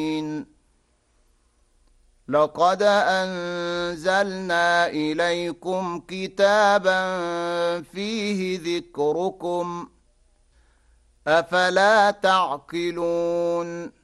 لقد أنزلنا إليكم كتابا فيه ذكركم أفلا تعقلون